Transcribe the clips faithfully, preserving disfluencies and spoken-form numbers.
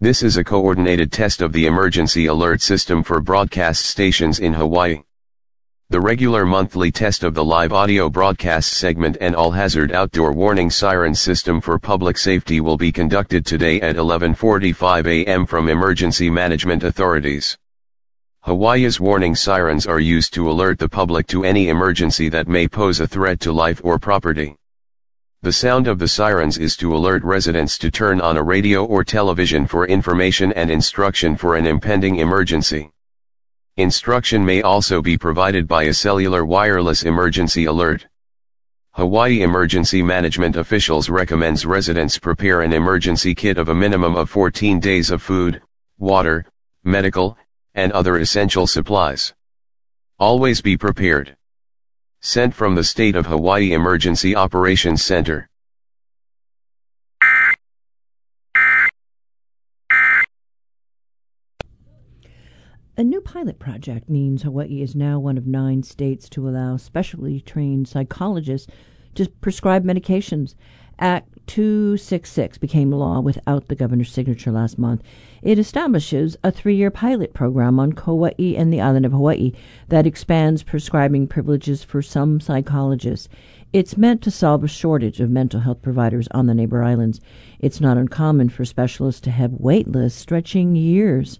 This is a coordinated test of the emergency alert system for broadcast stations in Hawaii. The regular monthly test of the live audio broadcast segment and all-hazard outdoor warning siren system for public safety will be conducted today at eleven forty-five a m from emergency management authorities. Hawaii's warning sirens are used to alert the public to any emergency that may pose a threat to life or property. The sound of the sirens is to alert residents to turn on a radio or television for information and instruction for an impending emergency. Instruction may also be provided by a cellular wireless emergency alert. Hawaii emergency management officials recommends residents prepare an emergency kit of a minimum of fourteen days of food, water, medical, and other essential supplies. Always be prepared. Sent from the State of Hawaii Emergency Operations Center. A new pilot project means Hawaii is now one of nine states to allow specially trained psychologists to prescribe medications. Act two sixty-six became law without the governor's signature last month. It establishes a three-year pilot program on Kauai and the island of Hawaii that expands prescribing privileges for some psychologists. It's meant to solve a shortage of mental health providers on the neighbor islands. It's not uncommon for specialists to have wait lists stretching years.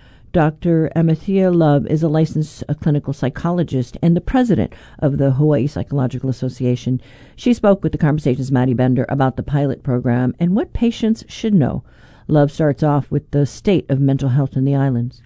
Doctor Amathea Love is a licensed uh, clinical psychologist and the president of the Hawaii Psychological Association. She spoke with the Conversation's Maddie Bender about the pilot program and what patients should know. Love starts off with the state of mental health in the islands.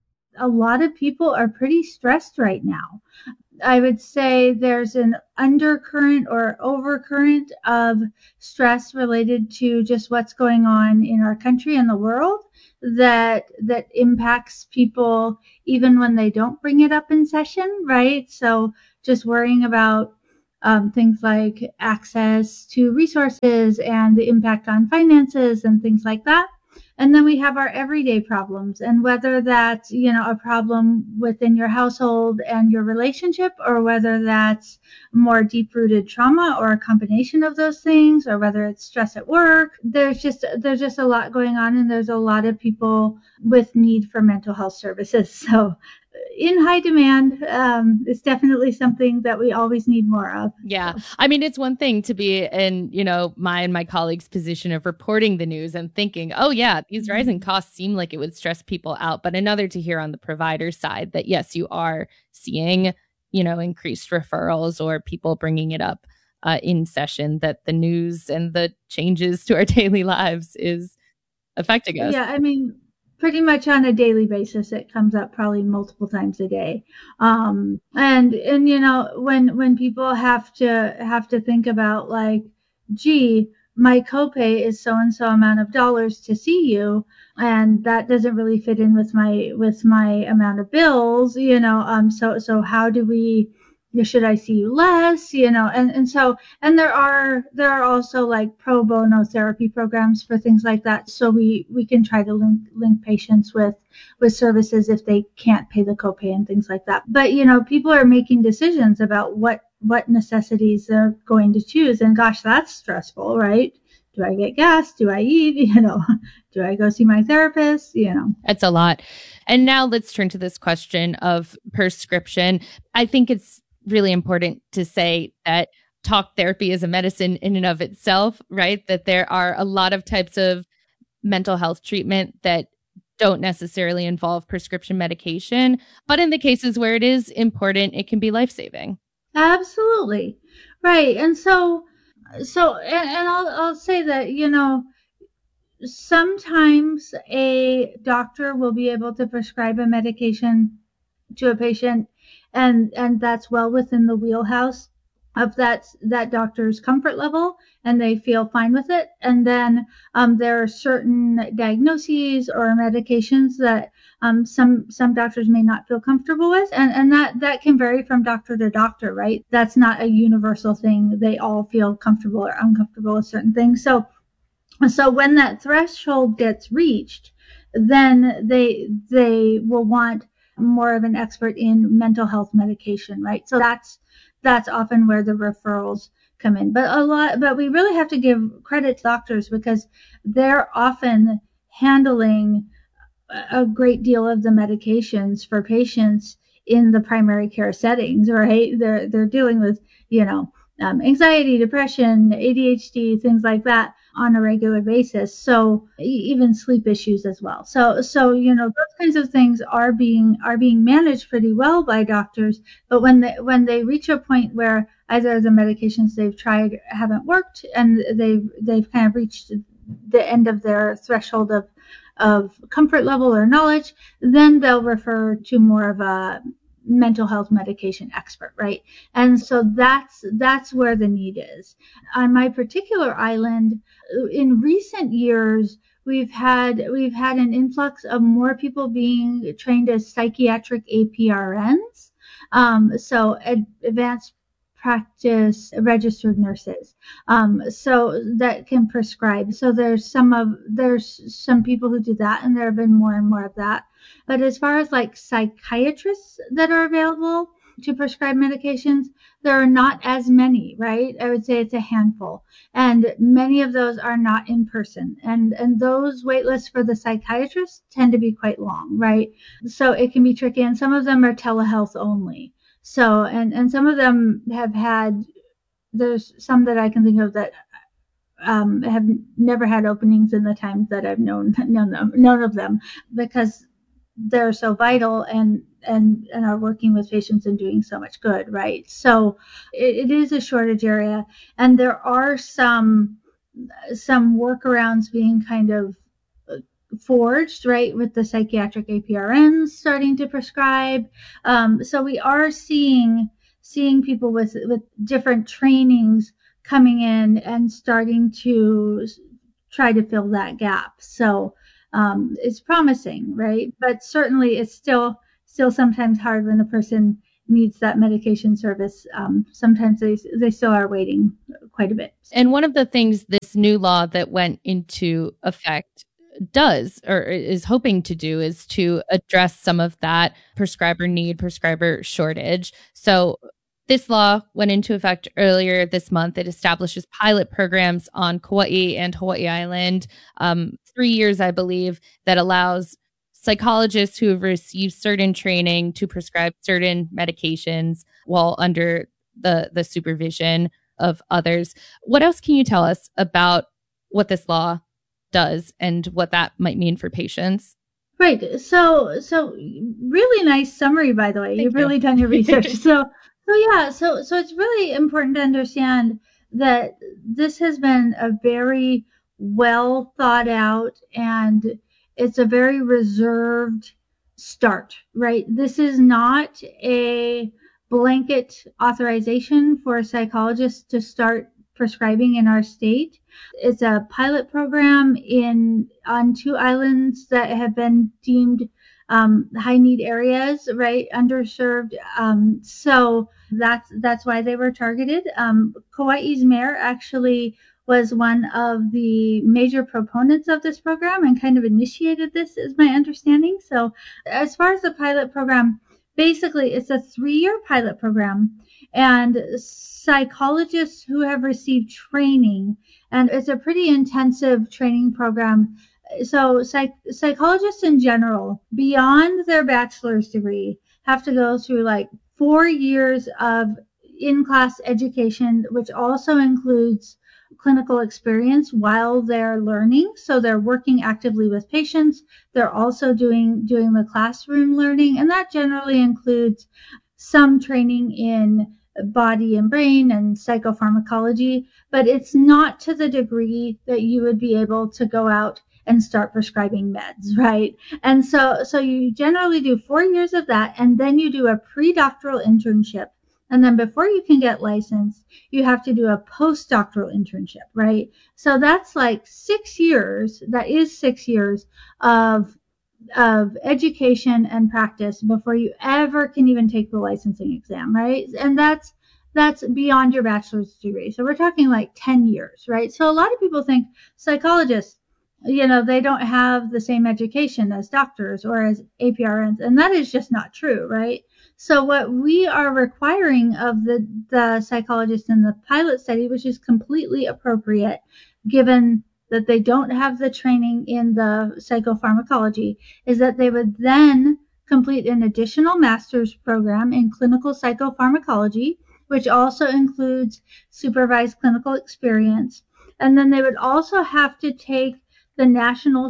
A lot of people are pretty stressed right now. I would say there's an undercurrent or overcurrent of stress related to just what's going on in our country and the world that that impacts people even when they don't bring it up in session, right? So just worrying about um, things like access to resources and the impact on finances and things like that. And then we have our everyday problems, and whether that's, you know, a problem within your household and your relationship, or whether that's more deep-rooted trauma or a combination of those things, or whether it's stress at work, there's just there's just a lot going on, and there's a lot of people with need for mental health services. So in high demand. Um, it's definitely something that we always need more of. Yeah. I mean, it's one thing to be in, you know, my and my colleagues' position of reporting the news and thinking, oh, yeah, these rising costs seem like it would stress people out. But another to hear on the provider side that, yes, you are seeing, you know, increased referrals or people bringing it up uh, in session, that the news and the changes to our daily lives is affecting us. Yeah. I mean, pretty much on a daily basis, it comes up probably multiple times a day. Um, and, and, you know, when, when people have to have to think about like, gee, my copay is so-and-so amount of dollars to see you, and that doesn't really fit in with my, with my amount of bills, you know, um, so, so how do we, should I see you less, you know, and, and so, and there are, there are also like pro bono therapy programs for things like that. So we, we can try to link, link patients with, with services if they can't pay the copay and things like that. But, you know, people are making decisions about what, what necessities they're going to choose. And gosh, that's stressful, right? Do I get gas? Do I eat? You know, do I go see my therapist? You know, it's a lot. And now let's turn to this question of prescription. I think it's really important to say that talk therapy is a medicine in and of itself, right? That there are a lot of types of mental health treatment that don't necessarily involve prescription medication. But in the cases where it is important, it can be life-saving. Absolutely. Right. And so, so, and, and I'll, I'll say that, you know, sometimes a doctor will be able to prescribe a medication to a patient, and and that's well within the wheelhouse of that that doctor's comfort level, and they feel fine with it. And then um, there are certain diagnoses or medications that um, some some doctors may not feel comfortable with, and and that that can vary from doctor to doctor, right? That's not a universal thing. They all feel comfortable or uncomfortable with certain things. So so when that threshold gets reached, then they they will want more of an expert in mental health medication, right? So that's that's often where the referrals come in. But a lot, but we really have to give credit to doctors, because they're often handling a great deal of the medications for patients in the primary care settings, right? They're they're dealing with, you know, um, anxiety, depression, A D H D, things like that on a regular basis. So even sleep issues as well. So so you know, those kinds of things are being are being managed pretty well by doctors. But when they when they reach a point where either the medications they've tried haven't worked and they've they've kind of reached the end of their threshold of of comfort level or knowledge, then they'll refer to more of a mental health medication expert, right? And so that's that's where the need is. On my particular island, in recent years, we've had we've had an influx of more people being trained as psychiatric A P R Ns, um, so ad- advanced practice registered nurses, um, so that can prescribe. So there's some of there's some people who do that, and there have been more and more of that. But as far as like psychiatrists that are available to prescribe medications, there are not as many, right? I would say it's a handful, and many of those are not in person, and and those wait lists for the psychiatrists tend to be quite long, right? So it can be tricky, and some of them are telehealth only. So, and, and some of them have had, there's some that I can think of that um, have never had openings in the times that I've known, known them, known of them, because they're so vital and, and, and are working with patients and doing so much good, right? So it, it is a shortage area, and there are some, some workarounds being kind of forged, right, with the psychiatric A P R Ns starting to prescribe. Um, so we are seeing seeing people with with different trainings coming in and starting to try to fill that gap. So um, it's promising, right? But certainly it's still still sometimes hard when the person needs that medication service. Um, sometimes they they still are waiting quite a bit. And one of the things this new law that went into effect does or is hoping to do is to address some of that prescriber need, prescriber shortage. So this law went into effect earlier this month. It establishes pilot programs on Kauai and Hawaii Island, um, three years, I believe, that allows psychologists who have received certain training to prescribe certain medications while under the, the supervision of others. What else can you tell us about what this law does and what that might mean for patients? Right. So, so really nice summary, by the way. Thank You've you. really done your research. so, so yeah. So, so it's really important to understand that this has been a very well thought out, and it's a very reserved start, right? This is not a blanket authorization for psychologists to start prescribing in our state. It's a pilot program in on two islands that have been deemed um, high need areas, right? Underserved. Um, so that's that's why they were targeted. Um, Kauai's mayor actually was one of the major proponents of this program and kind of initiated this, is my understanding. So as far as the pilot program, basically it's a three-year pilot program, and psychologists who have received training, and it's a pretty intensive training program. So psych- psychologists in general, beyond their bachelor's degree, have to go through like four years of in-class education, which also includes clinical experience while they're learning. So they're working actively with patients. They're also doing doing the classroom learning, and that generally includes some training in body and brain and psychopharmacology, but it's not to the degree that you would be able to go out and start prescribing meds, right? And so so you generally do four years of that, and then you do a pre-doctoral internship. And then before you can get licensed, you have to do a postdoctoral internship, right? So that's like six years. That is six years of of education and practice before you ever can even take the licensing exam, right? And that's that's beyond your bachelor's degree. So we're talking like ten years, right? So a lot of people think psychologists, you know, they don't have the same education as doctors or as A P R Ns, and that is just not true, right? So what we are requiring of the, the psychologists in the pilot study, which is completely appropriate given that they don't have the training in the psychopharmacology, is that they would then complete an additional master's program in clinical psychopharmacology, which also includes supervised clinical experience. And then they would also have to take the National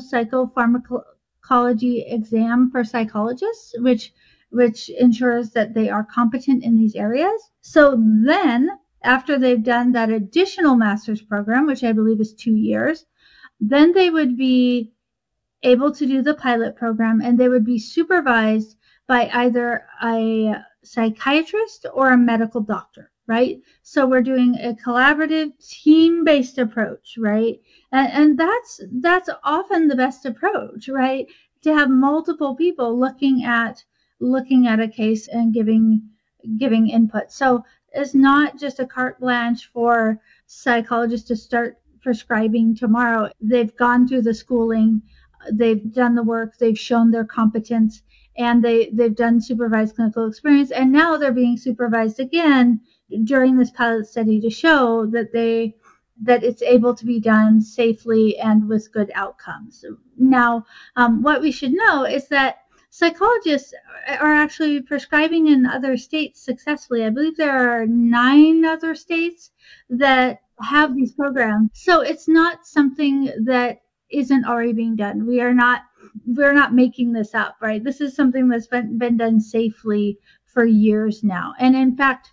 Psychopharmacology Exam for Psychologists, which which ensures that they are competent in these areas. So then, after they've done that additional master's program, which I believe is two years, then they would be able to do the pilot program, and they would be supervised by either a psychiatrist or a medical doctor, right? So we're doing a collaborative, team-based approach, right? And, and that's that's often the best approach, right? To have multiple people looking at looking at a case and giving giving input. So it's not just a carte blanche for psychologists to start prescribing tomorrow. They've gone through the schooling, they've done the work, they've shown their competence, and they, they've done supervised clinical experience, and now they're being supervised again during this pilot study to show that they that it's able to be done safely and with good outcomes. Now, um, what we should know is that psychologists are actually prescribing in other states successfully. I believe there are nine other states that have these programs. So it's not something that isn't already being done. We are not we're not making this up, right? This is something that's been, been done safely for years now. And in fact,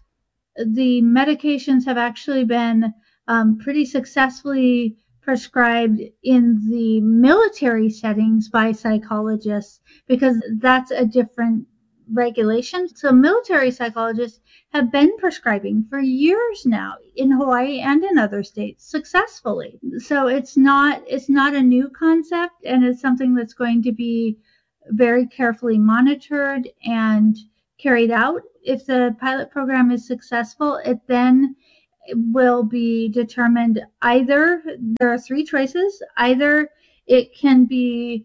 the medications have actually been um, pretty successfully prescribed in the military settings by psychologists, because that's a different regulation. So military psychologists have been prescribing for years now in Hawaii and in other states successfully. So it's not it's not a new concept, and it's something that's going to be very carefully monitored and carried out. If the pilot program is successful, it then will be determined. Either there are three choices. Either it can be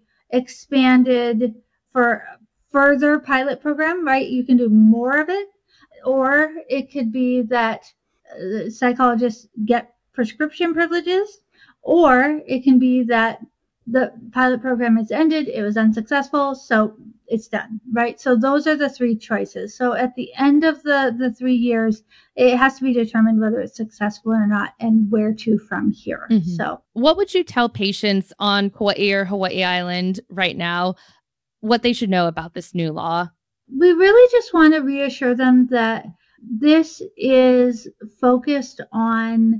expanded for further pilot program, right? You can do more of it, or it could be that uh, psychologists get prescription privileges, or it can be that the pilot program is ended, it was unsuccessful, so it's done, right? So those are the three choices. So at the end of the, the three years, it has to be determined whether it's successful or not and where to from here. Mm-hmm. So what would you tell patients on Kauai or Hawaii Island right now, what they should know about this new law? We really just want to reassure them that this is focused on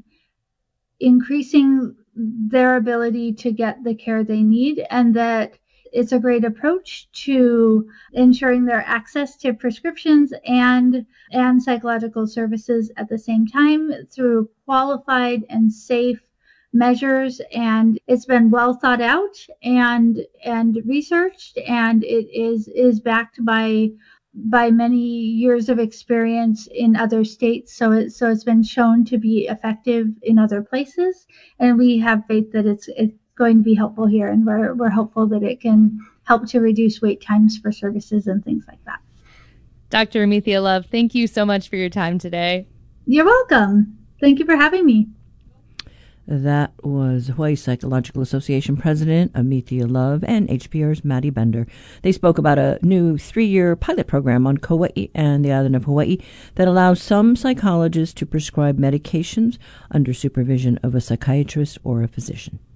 increasing their ability to get the care they need, and that it's a great approach to ensuring their access to prescriptions and and psychological services at the same time through qualified and safe measures. And it's been well thought out and and researched, and it is is backed by by many years of experience in other states. So it, so it's been shown to be effective in other places, and we have faith that it's it's going to be helpful here, and we're we're hopeful that it can help to reduce wait times for services and things like that. Doctor Amithia Love, thank you so much for your time today. You're welcome. Thank you for having me. That was Hawaii Psychological Association President Amithia Love and H P R's Maddie Bender. They spoke about a new three-year pilot program on Kauai and the island of Hawaii that allows some psychologists to prescribe medications under supervision of a psychiatrist or a physician.